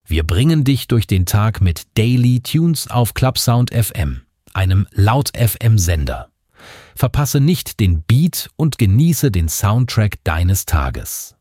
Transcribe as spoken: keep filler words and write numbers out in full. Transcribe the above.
Wir bringen dich durch den Tag mit Daily Tunes auf Clubsound F M, einem Laut-F M-Sender. Verpasse nicht den Beat und genieße den Soundtrack deines Tages.